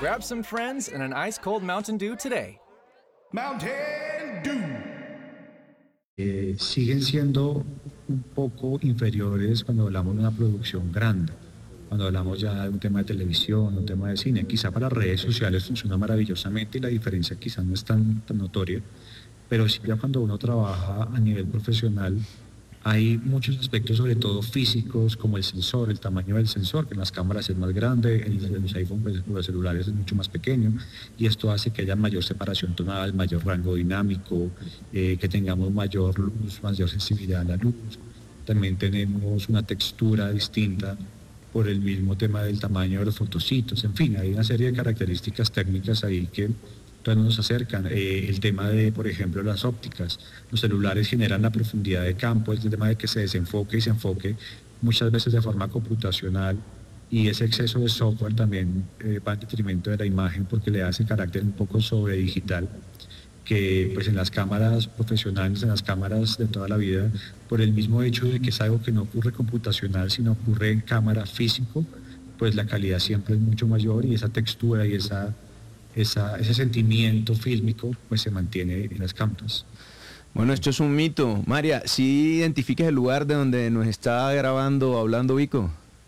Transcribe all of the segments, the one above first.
Grab some friends and an ice-cold Mountain Dew today. Mountain Dew. Siguen siendo un poco inferiores cuando hablamos de una producción grande, cuando hablamos ya de un tema de televisión, un tema de cine. Quizá para redes sociales funciona maravillosamente y la diferencia quizá no es tan notoria, pero sí ya cuando uno trabaja a nivel profesional hay muchos aspectos, sobre todo físicos, como el sensor, el tamaño del sensor, que en las cámaras es más grande, en los iPhone, pues, los celulares es mucho más pequeño, y esto hace que haya mayor separación tonal, mayor rango dinámico, que tengamos mayor luz, mayor sensibilidad a la luz. También tenemos una textura distinta por el mismo tema del tamaño de los fotocitos. En fin, hay una serie de características técnicas ahí que entonces nos acercan. El tema de, por ejemplo, las ópticas. Los celulares generan la profundidad de campo, el tema de que se desenfoque y se enfoque muchas veces de forma computacional, y ese exceso de software también va en detrimento de la imagen porque le hace carácter un poco sobre digital, que pues en las cámaras profesionales, en las cámaras de toda la vida, por el mismo hecho de que es algo que no ocurre computacional, sino ocurre en cámara físico, pues la calidad siempre es mucho mayor y esa textura y ese sentimiento fílmico pues se mantiene en las cámaras. Bueno, esto es un mito. María, ¿sí identificas el lugar de donde nos está grabando, hablando Vico?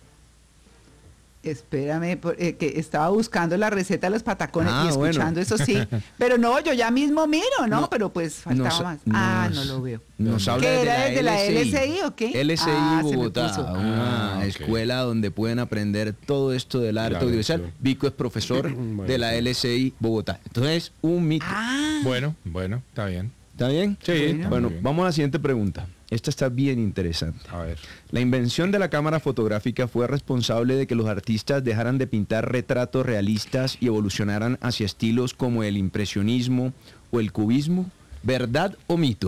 Espérame, que estaba buscando la receta de los patacones y escuchando, bueno. Eso sí. Pero no, yo ya mismo miro, ¿no? Pero pues faltaba más. No lo veo. Nos habla ¿Qué de era la desde la LSI o qué? LSI Se me Bogotá, puso. una ok. escuela donde pueden aprender todo esto del arte audiovisual. Vico es profesor de la LSI Bogotá. Entonces, un mito. Bueno, está bien. ¿Está bien? Sí, Bueno, bien. vamos a la siguiente pregunta. Esta está bien interesante. A ver. La invención de la cámara fotográfica fue responsable de que los artistas dejaran de pintar retratos realistas y evolucionaran hacia estilos como el impresionismo o el cubismo. ¿Verdad o mito?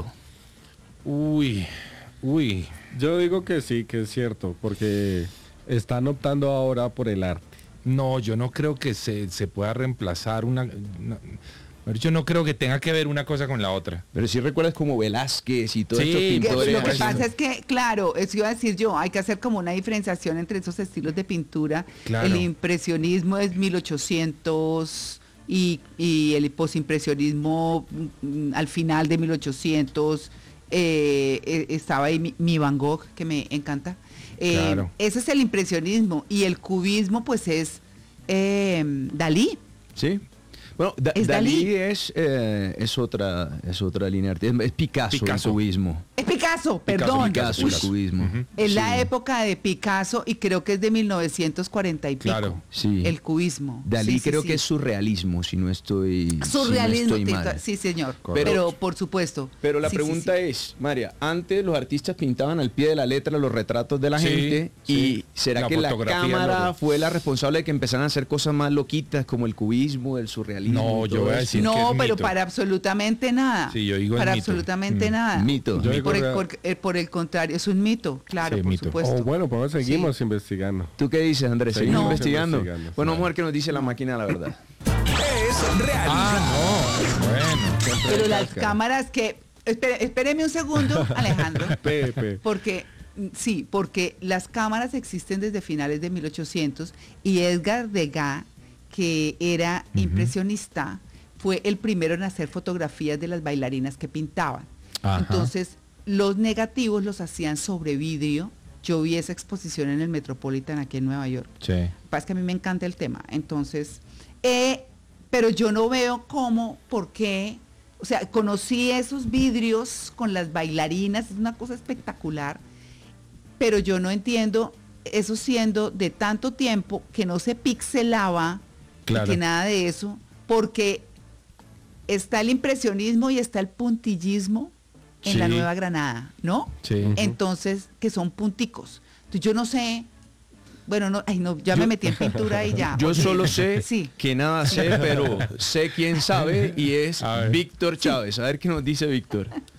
Uy, yo digo que sí, que es cierto, porque están optando ahora por el arte. No, yo no creo que se pueda reemplazar yo no creo que tenga que ver una cosa con la otra. Pero si recuerdas como Velázquez y todos Sí, estos que pintores. Lo que Pues, pasa es que, claro, eso iba a decir yo, hay que hacer como una diferenciación entre esos estilos de pintura. Claro. El impresionismo es 1800 y el posimpresionismo al final de 1800. Estaba ahí mi Van Gogh, que me encanta. Claro. Ese es el impresionismo, y el cubismo pues es Dalí. Sí. Bueno, ¿Es Dalí Dalí? es otra línea artística. Es Picasso, Picasso. el cubismo. Es Picasso, perdón. Picasso, el cubismo. Ujú. Es la Sí. época de Picasso y creo que es de 1940 y pico. Claro. Sí. El cubismo. Dalí Sí, creo sí. que es surrealismo, si no estoy Surrealismo, si no estoy mal. sí señor. Correcto. Pero por supuesto. Pero la Sí, pregunta sí, sí. es, María, antes los artistas pintaban al pie de la letra los retratos de la Sí, gente, sí. y ¿será La que la fotografía cámara luego. fue la responsable de que empezaran a hacer cosas más loquitas como el cubismo, el surrealismo? No, y yo todo voy a eso? decir que No, es pero mito. para absolutamente nada. Sí, yo digo es para mito. absolutamente nada. Mito. Yo digo Por el, real. por el contrario, es un mito, claro, Sí, por mito. supuesto. Bueno, pues seguimos investigando. ¿Tú qué dices, Andrés? ¿Seguimos Seguimos investigando? investigando, Bueno, sí. vamos a ver qué nos dice la máquina, la verdad. Es real. No, bueno. Pero las cámaras que... Espéreme un segundo, Alejandro. Pepe. Porque las cámaras existen desde finales de 1800 y Edgar Degas, que era impresionista, fue el primero en hacer fotografías de las bailarinas que pintaban. Ajá. Entonces, los negativos los hacían sobre vidrio. Yo vi esa exposición en el Metropolitan aquí en Nueva York. Sí. Lo que pasa es que a mí me encanta el tema. Entonces, pero yo no veo por qué. O sea, conocí esos vidrios con las bailarinas, es una cosa espectacular, pero yo no entiendo eso siendo de tanto tiempo que no se pixelaba, Claro. y que nada de eso, porque está el impresionismo y está el puntillismo en la Sí. Nueva Granada, ¿no? Sí. Entonces, que son punticos. Entonces, yo no sé, bueno, no, ay, no, ya me metí en pintura y ya. Yo porque- solo sé Sí. que nada sé, pero sé quién sabe, y es A ver. Víctor Chávez. A ver qué nos dice Víctor.